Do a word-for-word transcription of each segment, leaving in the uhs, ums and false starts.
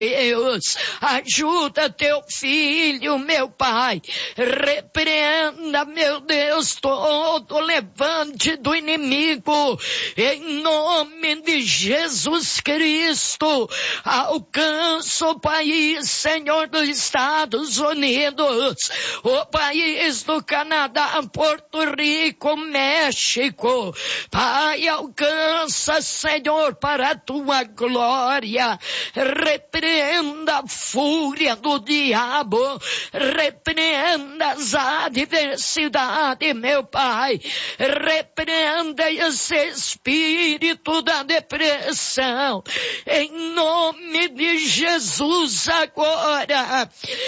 Deus, ajuda teu filho, meu Pai, repreenda, meu Deus, todo levante do inimigo, em nome de Jesus Cristo, alcança o país, Senhor, dos Estados Unidos, o país do Canadá, Porto Rico, México, Pai, alcança, Senhor, para a tua glória, repreenda Repreenda a fúria do diabo, repreenda as adversidades, meu Pai, repreenda esse espírito da depressão, em nome de Jesus agora,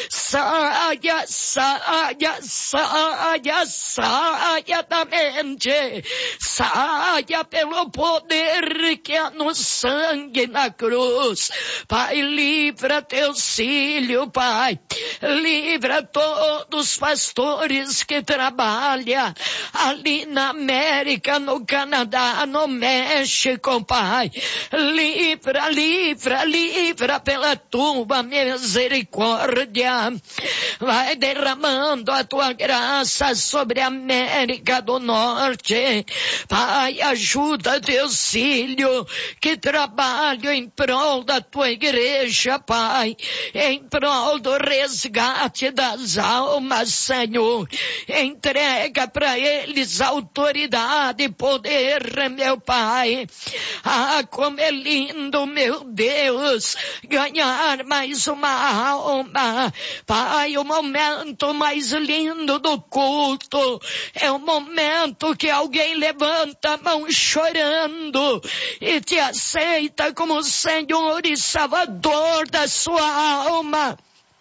saia, saia, saia, saia da mente, saia pelo poder que há no sangue na cruz, Pai, livra teus filhos, Pai. Livra todos os pastores que trabalham ali na América, no Canadá, no México, Pai. Livra, livra, livra pela tua misericórdia. Vai derramando a tua graça sobre a América do Norte. Pai, ajuda teus filhos que trabalham em prol da tua igreja, Pai, em prol do resgate das almas, Senhor. Entrega para eles autoridade e poder, meu Pai. Ah, como é lindo, meu Deus, ganhar mais uma alma. Pai, o momento mais lindo do culto é o momento que alguém levanta a mão chorando e te aceita como Senhor e Salvador da sua alma.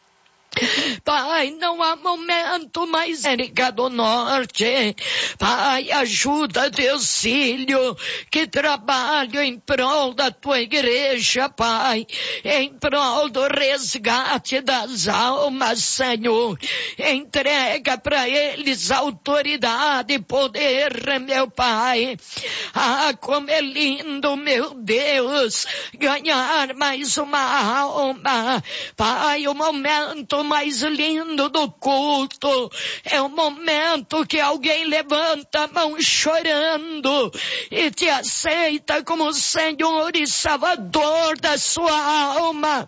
Pai, não há momento mais América do Norte. Pai, ajuda teus filhos que trabalham em prol da tua igreja, Pai, em prol do resgate das almas, Senhor. Entrega para eles autoridade e poder, meu Pai. Ah, como é lindo, meu Deus, ganhar mais uma alma. Pai, o momento mais lindo do culto é o momento que alguém levanta a mão chorando e te aceita como Senhor e Salvador da sua alma.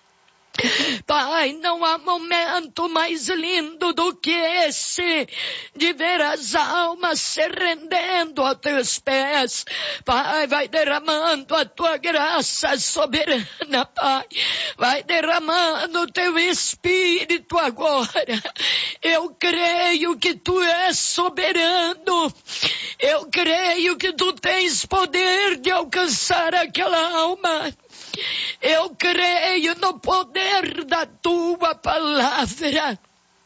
Pai, não há momento mais lindo do que esse, de ver as almas se rendendo aos teus pés. Pai, vai derramando a tua graça soberana, Pai. Vai derramando o teu Espírito agora. Eu creio que tu és soberano. Eu creio que tu tens poder de alcançar aquela alma. Eu creio no poder da tua palavra.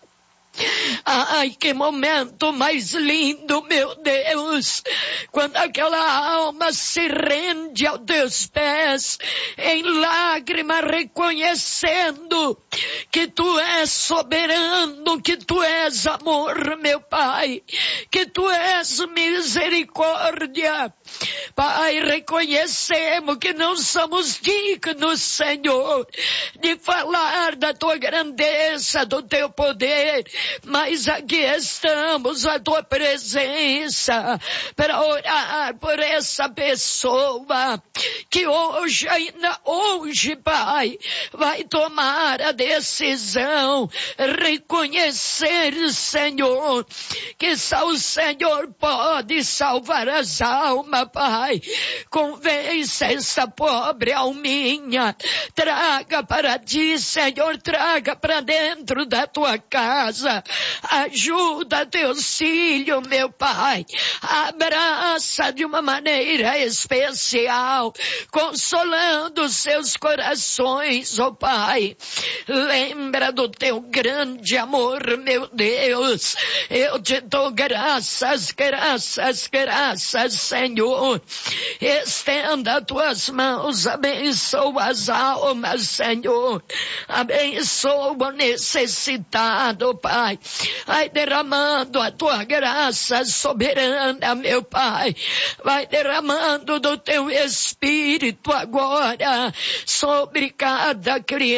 Ai, que momento mais lindo, meu Deus, quando aquela alma se rende aos teus pés, em lágrimas, reconhecendo que tu és soberano, que tu és amor, meu Pai, que tu és misericórdia. Pai, reconhecemos que não somos dignos, Senhor, de falar da tua grandeza, do teu poder, mas aqui estamos à tua presença para orar por essa pessoa que hoje, ainda hoje, Pai, vai tomar a decisão, reconhecer, Senhor, que só o Senhor pode salvar as almas, Pai. Convence essa pobre alminha, traga para ti, Senhor, traga para dentro da tua casa. Ajuda teus filhos, meu Pai. Abraça de uma maneira especial, consolando seus corações, ó Pai. Lembra do teu grande amor, meu Deus. Eu te dou graças, graças, graças, Senhor. Estenda tuas mãos, abençoa as almas, Senhor. Abençoa o necessitado, Pai. Pai. Vai derramando a tua graça soberana, meu Pai. Vai derramando do teu Espírito agora sobre cada criança.